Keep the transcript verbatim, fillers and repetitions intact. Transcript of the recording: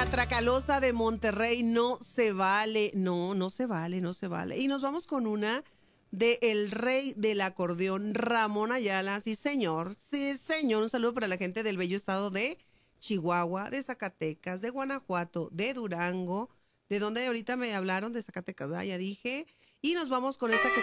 la Tracalosa de Monterrey, no se vale, no, no se vale, no se vale. Y nos vamos con una de el rey del acordeón, Ramón Ayala. Sí, señor, sí, señor. Un saludo para la gente del bello estado de Chihuahua, de Zacatecas, de Guanajuato, de Durango, de donde ahorita me hablaron de Zacatecas, ah, ya dije. Y nos vamos con esta que